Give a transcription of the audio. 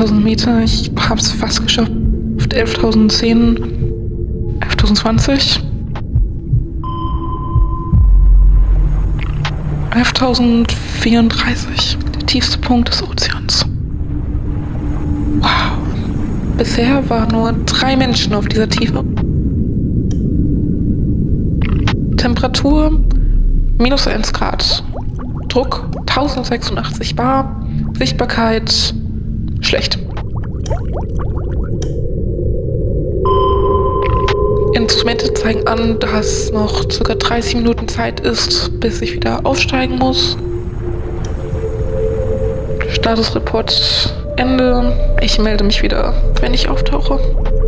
11.000 Meter. Ich habe es fast geschafft. 11.010, 11.020, 11.034, der tiefste Punkt des Ozeans. Wow. Bisher waren nur 3 Menschen auf dieser Tiefe. Temperatur -1 Grad. Druck 1086 bar. Sichtbarkeit schlecht. Instrumente zeigen an, dass noch ca. 30 Minuten Zeit ist, bis ich wieder aufsteigen muss. Statusreport Ende. Ich melde mich wieder, wenn ich auftauche.